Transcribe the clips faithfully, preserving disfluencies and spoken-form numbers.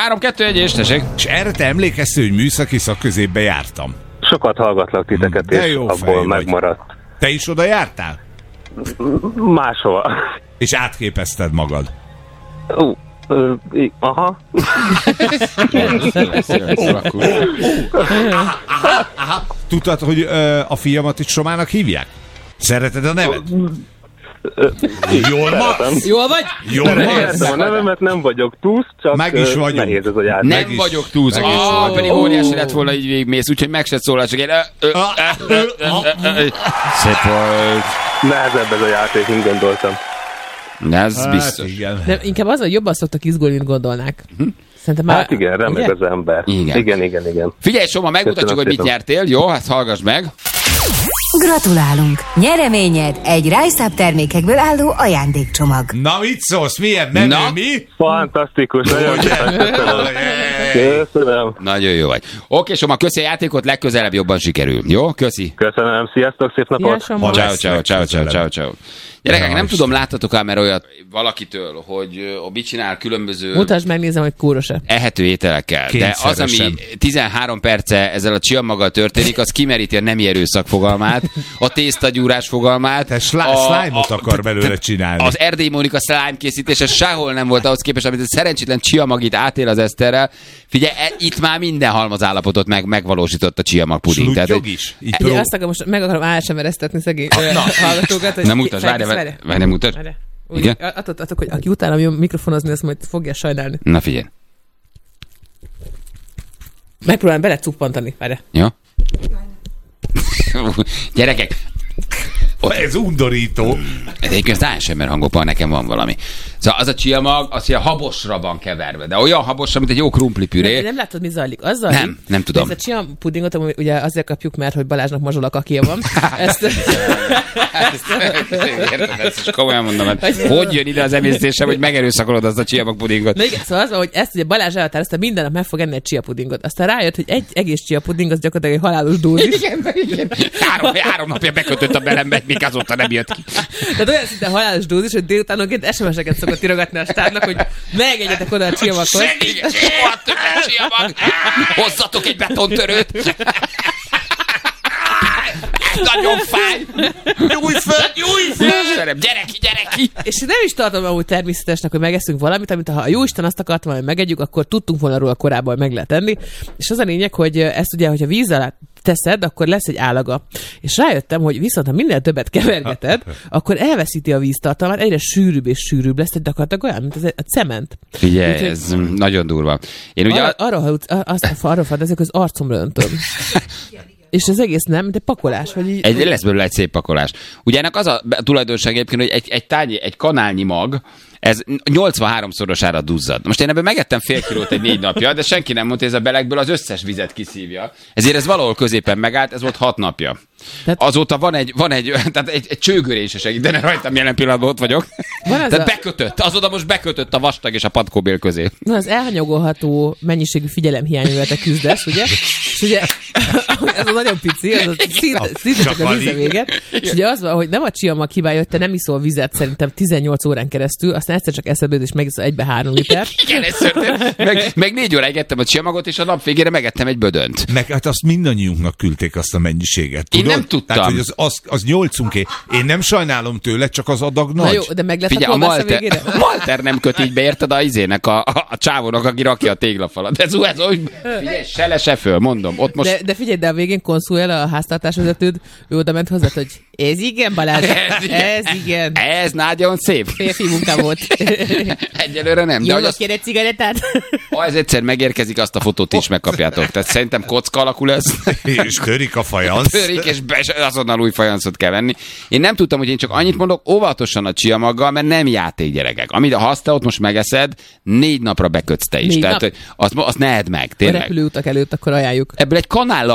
három kettő egy és tessék. És erre te emlékeztél, hogy műszaki szakközépbe jártam? Sokat hallgatlak titeket, De és jó fej abból vagy. megmaradt. Te is oda jártál? Máshova. És átképezted magad? Uh, uh, i- aha. Tudtad, hogy ö, a fiamat itt Somának hívják? Szereted a nevet? Jól ma? Jól vagy? Jól ma? Értem a nevemet, nem vagyok túsz, csak Meg is ö, vagyok. nehéz ez a játék. Nem is- vagyok túl, meg is ah, vagyok. pedig óriási lett volna, így végigmész, úgyhogy meg se szólal, csak én... ö, ö, ö, ö, ö, ö, ö. Szép volt. Nehezebb ez a játék, mint gondoltam. Ez Hát biztos. igen. Nem, inkább az, hogy jobban szoktak izgulni, mint gondolnák. Szerintem már... Hát igen, remeg ugye? az ember. Igen. Igen, igen, igen. Figyelj, Soma, megmutatjuk, Köszönöm hogy mit szépen. nyertél. Jó, hát hallgass meg. Gratulálunk! Nyereményed egy Rise Up termékekből álló ajándékcsomag. Na mit szólsz? Milyen menő, Na? mi? Fantasztikus, nagyon szépen köszönöm. Köszönöm. Nagyon jó vagy. Oké, Soma, köszi a játékot, legközelebb jobban sikerül. Jó, köszi. Köszönöm, sziasztok, szép napot! Ja, Soma. Ciao, lesz ciao, ciao, ciao, ciao, ciao. Gyerekek, Ja, nem Isten. tudom, láttatok-e már olyat valakitől, hogy ö, mit csinál különböző Mutasd meg, nézem, hogy kúros-e. ehető ételekkel. De az, Kényszeresen. ami tizenhárom perce ezzel a csiamaggal történik, az kimeríti a nemi erőszak fogalmát, a tésztagyúrás fogalmát. Te slá- a- slime-ot a- akar belőle csinálni. Az Erdély Mónika slime készítése sehol nem volt ahhoz képest, amit a szerencsétlen csiamag itt átél az Eszterrel. Figyelj, e- itt már minden halmazállapotot meg, megvalósított a csiamag puding. Tehát, Sluttyog hogy- is? Így Ugye pró- azt akarom, most meg akarom á es em er-eztetni szegény ö, hallgatókat. hogy nem ki- mutasd, felkész, várj, várj, várj, nem mutasd. Várj. Úgy, Igen? Attól, attól, hogy aki utána jön mikrofonozni, azt majd fogja sajnálni. Na figyelj. Megpróbálom bele cuppantani. Várj. Jó? Gyerekek, Ez undorító. egyébként az á es em er hangokban nekem van valami. Szóval az a csiamag, az ilyen habosra van keverve, de olyan habosra, mint egy jó krumplipüré. Nem látod, mi zajlik? Az zajlik, Nem, nem tudom. Ez a csia pudingot, ami ugye azért kapjuk, mert hogy Balázsnak mazsolak akija van. Ezt, Érted, ezt is komolyan mondom, hogy hogy jön ide az emésztésem, hogy megerőszakolod azt a csiamag pudingot. Na igen, szóval az van, hogy ezt ugye Balázs elhatározta, minden nap meg fog enni egy chia pudingot. Aztán rájött, hogy egy egész chia puding az gyakorlatilag egy halálos dózis. Igen, igen. Három, három napja bekötött a belembe, még azóta nem jött ki. Tehát olyan szinte halálos dózis, hogy délutánonként es em es-eket szokott írogatni a stábnak, hogy megegyetek oda a csiamaghoz. Segíts, soha többet csiamag! Hozzatok egy betontörőt! Nagyon fáj! Nyújj föl, nyújj föl! Gyere ki, gyere ki! És nem is tartom amúgy természetesnek, hogy megeszünk valamit, amit ha a jóisten azt akart volna, hogy megegyük, akkor tudtunk volna róla korábban, hogy meg lehet enni. És az a lényeg, hogy ezt ugye, hogyha víz alá teszed, akkor lesz egy állaga. És rájöttem, hogy viszont ha minél többet kevergeted, akkor elveszíti a víztartalmát, egyre sűrűbb és sűrűbb lesz, egy gyakorlatilag olyan, mint az a cement. Figyelj, Úgyhogy- ez nagyon durva. Én ugye... Arra, arra, ha ut- azt arra fadezek, az arcomra öntöm. És az egész nem, mint egy pakolás, vagy így... Egy, lesz belőle egy szép pakolás. Ugye ennek az a tulajdonság egyébként, hogy egy, egy, tányi, egy kanálnyi mag, ez nyolcvanháromszorosára duzzad. Most én ebben megettem fél kilót egy négy napja, de senki nem mondta, hogy ez a belegből az összes vizet kiszívja. Ezért ez valahol középen megállt, ez volt hat napja. Tehát- Azóta van egy, van egy, tehát egy, egy csőgörés se segítene rajtam, jelen pillanatban ott vagyok. Van ez Tehát a- bekötött, azóta most bekötött a vastag és a patkóbél közé. Na, az elhanyagolható mennyiségű figyelemhiányúval te küzdesz, ugye? És ugye ez a nagyon pici, az a szinte, szinte csak a Csak víze alig. véget. És ugye az van, hogy nem a csiamag hibája, hogy te nem iszol vizet szerintem tizennyolc órán keresztül, aztán egyszer csak eszedbe jut, és megiszol egybe három liter. Igen, ez történt. Meg, meg négy óráig ettem a csiamagot, és a nap végére megettem egy bödönt. Meg hát azt mindannyiunknak küldték azt a mennyiséget. Én Tudod? nem tudtam. Tehát, hogy az, az, az nyolcunké. Én nem sajnálom tőle, csak az adag Na nagy. jó, de meg lesz Figyelj, a a kolbász a Malter, végére? a Malter nem köt így be, érted, a izének, a, a, a csávónak, aki rakja a téglafalat. Ez, ez úgy, figyelj, se le, se föl, mondom. Ott most... De, de figyelj, de a végén konszul el a háztartásvezetőd, ő oda ment hozzá, hogy ez igen, Balázs, Ez igen. ez igen. Ez nagyon szép. Férfi munka volt. Egyelőre nem. De Jó, hogy azt, kér egy cigarettát? ha ez egyszer megérkezik, azt a fotót is megkapjátok. Tehát szerintem kocka alakú lesz. És törik a fajansz. Törik, és be, és azonnal új fajanszot kell venni. Én nem tudtam, hogy én csak annyit mondok, óvatosan a csiamaggal, mert nem játék, gyerekek. Amit ha azt te ott most megeszed, négy napra bekötsz te is. Négy Tehát nap? hogy azt, azt ne edd meg, A tényleg. repülőutak előtt akkor ajánljuk. Ebből egy kanállal kell enni,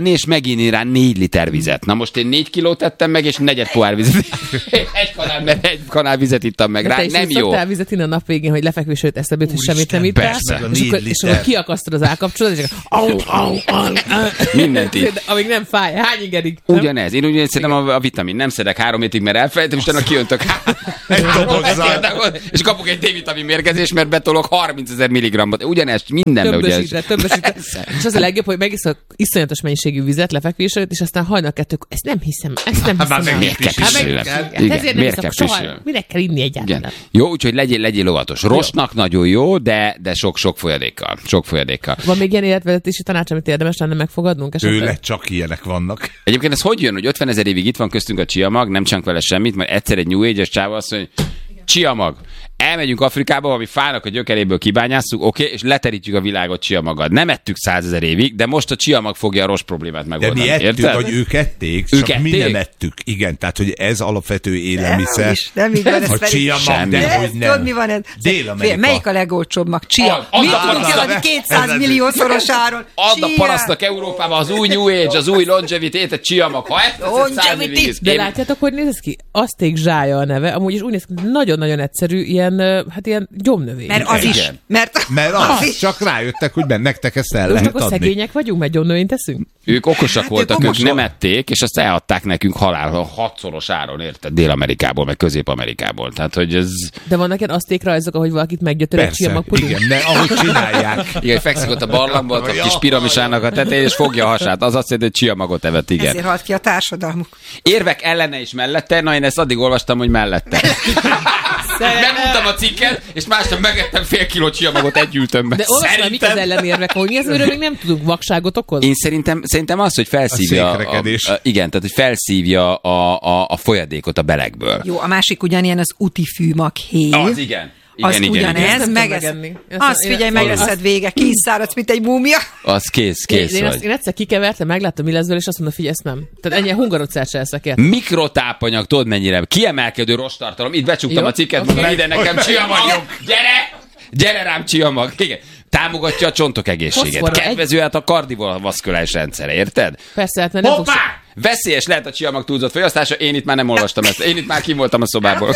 enni, és meginni rá négy liter vizet. Na most én négy kilót tettem meg, és negyed pohár vizet. egy kanál, mert egy kanál vizet ittam meg rá. Te is Nem jó. szoktál vizet inni a nap végén, hogy lefekvés előtt eszedbe jut, hogy semmit nem ittál. persze, meg a És négy akkor, és liter. akkor kiakasztod az állkapcsolatot, és akkor au, au, au, au. Mindent így. Amíg nem fáj. Hány ingerig? nem? Ugyanez. Én úgy szerintem a, a vitamin. Nem szedek három hétig, mert elfelejtem, és utána kiöntök Egy dobozzal. és kapok egy D-vitamin mérgezést, mert betolok harmincezer milligrammot. Ugyanezt mindenbe, ugye. Többösítre, többösítre. És az a legjobb, hogy megiszol iszonyatos mennyiségű vizet lefekvés előtt, és aztán hajnal kettők, ezt nem hiszem, ezt nem Hát már hiszem. el. Miért kell Hát meg- pisülni? Hát Igen, ezért nem miért iszok kell soha. pisülni? Minek kell inni egyáltalán? Igen. Jó, úgyhogy legyél, legyél óvatos. Rostnak nagyon jó, de, de sok-sok folyadékkal. Sok folyadékkal. Van még ilyen életvezetési tanács, amit érdemes lenne megfogadnunk? esetleg? Tőle csak ilyenek vannak. Egyébként ez hogy jön, hogy ötven ezer évig itt van köztünk a csiamag, nem csinálunk vele semmit, majd egyszer egy New Age-es csáva azt mondja, hogy csiamag. Elmegyünk Afrikába, ami fának a gyökeréből kibányásszuk, oké, okay, és leterítjük a világot csiamaggal. Nem ettük százezer évig, de most a csiamag fogja a rost problémát De megoldani. mi ettük, Érted? vagy ők ették, Ők csak mi ették? nem ettük. Igen, tehát, hogy ez alapvető élelmiszer. is, nem így van, ez A pedig- csiamag, Semmi. de De hogy tudod, nem. mi van ez? Dél-Amerika. Fél, melyik a legolcsóbb mag? Az- Csia. az Mit a tudunk paraszt- eladni kétszáz millió szorosáron? Add a parasztnak Európában az új New Age, az új longevity-t, egy csiamag. Ha ezt teszed száz Longevity. évig, De én- látjátok, hogy néz ez ki? Azték zsája a neve, amúgy is úgy néz ki, nagyon-nagyon egyszerű, ilyen, ö, hát ilyen gyomnövény. Mert az is. Igen. Mert, Mert az, csak rájöttek, hogy ben- nektek ezt el Most lehet akkor adni. szegények vagyunk, mert gyomnövényt teszünk? Ők okosak Hát voltak, ők ők okosak. nem ették, és azt eladták nekünk halál hatszoros áron, érted? Dél-Amerikából, meg Közép-Amerikából. Tehát, hogy ez... De vannak ilyen aztékrajzok, ahogy valakit meggyötör egy Persze, csiamagpuding? igen, de ahogy csinálják. Igen, hogy fekszik ott a barlangban, ott a kis piramisának a tetején, és fogja a hasát. Az azt jelenti, hogy csiamagot evett, igen. ezért halt ki a társadalmuk. Érvek ellene és mellette, na én ezt addig olvastam, hogy mellette. Megmondtam a cikket, és másnap megettem fél kiló csiamagot egy ültömbe. De olvasd már, mik az ellenérvek, hogy mi az, amiről még nem tudunk, vakságot okoz? Én szerintem, szerintem az, hogy felszívja... A székrekedés. A, a, igen, tehát, hogy felszívja a, a, a folyadékot a belegből. Jó, a másik ugyanilyen az útifűmag héj. Az igen. Igen, az igen, ugyanez, igen. Ezt nem meg tudom ez, megenni. Ezt azt nem- figyelj, én- meg azt- leszed vége, kiszáradsz, mint egy múmia. Az kész, kész én, én, vagy. ezt, én egyszer kikevertem, megláttam, mi lesz belőle, és azt mondom, figyelj, ezt nem. Tehát ennyi hungarocát se eszek ért. Mikrotápanyag, tudod mennyire? Kiemelkedő rosttartalom. Itt becsuktam Jó, a cikket, oké. mondom, ide nekem csiamag. Gyere! Gyere rám csiamag. Igen. Támogatja a csontok egészségét. Foszforra egy- Kedvező hát a kardiovaszkuláris rendszere, érted? Persze, hát mert nem fogsz... Hoppá! Veszélyes lehet a csiamag túlzott fogyasztása, én itt már nem olvastam ezt. Én itt már kim voltam a szobából.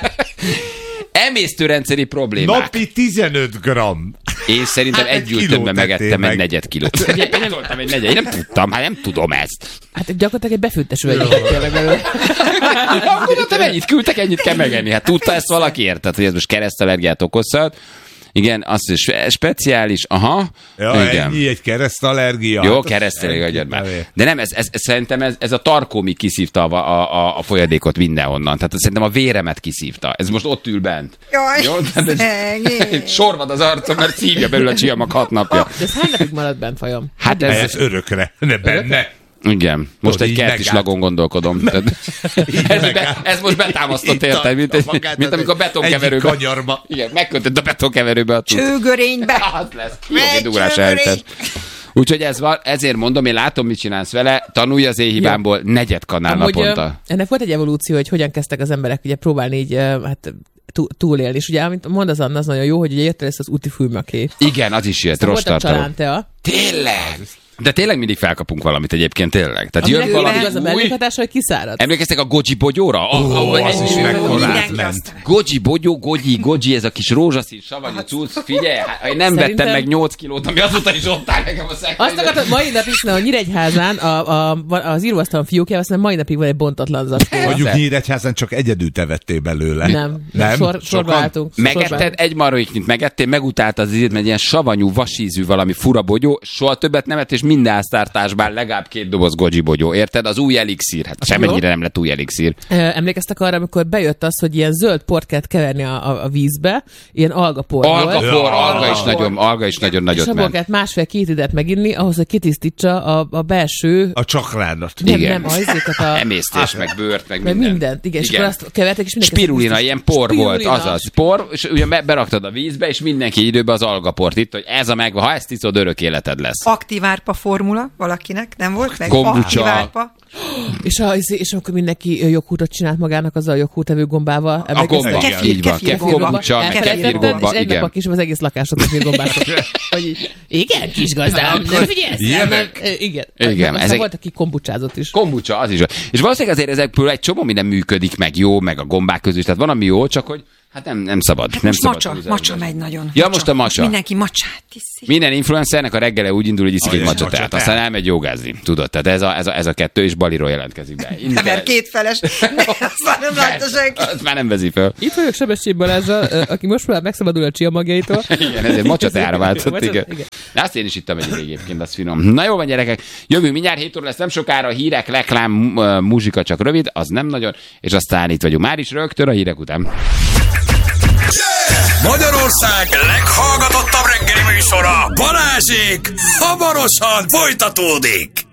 Emésztőrendszeri problémák. Napi tizenöt gramm. Én szerintem Hát egy egy kilót ültömbe ettél megettem egy meg. negyed kilót. Én nem tudtam egy negyed, én nem tudtam, hát nem tudom ezt. Hát gyakorlatilag egy befőttes üveget tényleg belőle. Akkor mondtam, ennyit küldtek, ennyit kell megenni. Hát tudta ezt valaki, érted, hogy ez most keresztallergiát okozhat. Igen, az is speciális, aha. Ja, igen. ennyi, egy keresztallergia. Jó, Hát az keresztelő, senki agyad már. nevé. De nem, ez, ez, ez szerintem ez, ez a tarkómi kiszívta a, a, a, a folyadékot mindenhonnan. Tehát szerintem a véremet kiszívta. Ez most ott ül bent. Jaj, Jó? Tehát szegény. ez sorvad az arcom, mert szívja belül a csiamag hat napja. De ez hány napig maradt bent, fajom? Hát Ez, ez, ez örökre, ne benne. igen. Most Tudod, egy így kertis megállt. lagon gondolkodom. Tehát ez, be, ez most betámasztott, érted? Mint, egy, mint amikor a betonkeverőbe. Egyik kanyarba. Igen, megkötött a betonkeverőbe a cucc. Csőgörénybe. Az lesz. Jogi dugrás csőgörény. eltes. Úgyhogy ez van, ezért mondom, én látom, mit csinálsz vele, tanulj az én hibámból, negyed kanál Amúgy, naponta. ö, ennek volt egy evolúció, hogy hogyan kezdtek az emberek ugye próbálni így, ö, hát tú- túlélni. És ugye, amit mond az Anna, az nagyon jó, hogy ugye jött el ezt az úti fülmaké. Igen, az is jött, Volt a rosttartalom. csalántea. Tényleg? De tényleg mindig felkapunk valamit egyébként, tényleg. Tehát Aminek jön valami az a új... mellékhatása, hogy kiszárad. Emlékeztek a Goji bogyóra? Ó, Ahol az is egy- mekkorát Mindenki ment. azt- Goji bogyó, Goji, Goji, ez a kis rózsaszín savanyú cucc, figyelj, hát, én nem Szerintem- vettem meg nyolc kilót, ami azóta is ott áll nekem a Azt szekrényben. akartam, mai napig is, hogy Nyíregyházán a, a, az íróasztalon fiúkjával, aztán mai napig van egy bontatlan zacskó. Mondjuk Nyíregyházán csak egyedül te vettél belőle. Nem, nem, sor, sorba Sokan? álltunk. Megetted Sorba. egy maróiknyit, megettél, megutáltad az ízét, mert ilyen savanyú, vasízű valami fura bogyó, soha többet nem ettél, és minden háztartásban legalább két doboz Goji bogyó, érted? Az új elixír. Hát semmennyire nem lett új elixír. Ö, Emlékeztek arra, amikor bejött az, hogy ilyen zöld port kellett keverni a, a, a vízbe, ilyen algapor volt. Algapor, Ja, alga is algapor. nagyon, alga is nagyon És nagyot abból ment. kellett másfél-két idet meginni, ahhoz, hogy kitisztítsa a, a belső... A csakrádat. Nem, Igen. nem, azéket a... Emésztés, meg bőrt, meg Meg minden. mindent, igen. És Igen. akkor azt kevertek, és mindenki... Spirulina, ilyen por volt, Spirulina. azaz. Por, és ugye be- beraktad a vízbe, és mindenki időben az algaport itt, hogy ez a megvan, ha ezt iszod, örök életed lesz. Aktivárpa formula valakinek, nem volt meg? Kombucha. Aktivárpa. És, a, és akkor mindenki joghurtot csinált magának azzal a joghurtevő gombával. A gomba, Kefir, így van. kefir Kefir gomba. kombucha, meg Elfelejtetted, kefirgomba, és egy nap igen. a kis az egész lakásot kefirgombáztak. Hogy így, igen, kis gazdám, nem figyelsz? Ilyenek? Nem, igen. Igen, Aztán ezek- volt, aki kombucsázott is. Kombucha, az is van. És valószínűleg azért ezekből egy csomó minden működik, meg jó, meg a gombák közül is. Tehát van, ami jó, csak hogy hát nem, nem szabad. Hát nem most szabad macsa, túlzásba. macsa megy nagyon. Ja, most a macsa. Most mindenki macsát tiszi. Minden influencernek a reggele úgy indul, hogy iszik egy Ahogy egy macsateát, macsateát. aztán elmegy jogázni. Tudod, tehát ez a, ez a, ez a kettő, és Baliról jelentkezik be. Nem, mert kétfeles. Ne, azt már nem látta senki. Azt már nem veszi fel. Itt vagyok Sebestyén Balázsral, ö, aki most próbál megszabadulni a chia magjaitól. Igen, ezért macsateára váltott, Macsat- igen. igen. De azt én is ittam egy ideig egyébként, az finom. Na jó van, gyerekek, jövünk mindjárt hét óra lesz, nem sokára, hírek, reklám, m- muzsika csak rövid, az nem nagyon, és aztán itt vagyunk már is rögtön a hírek után. Magyarország leghallgatottabb reggeli műsora, Balázsék, hamarosan folytatódik.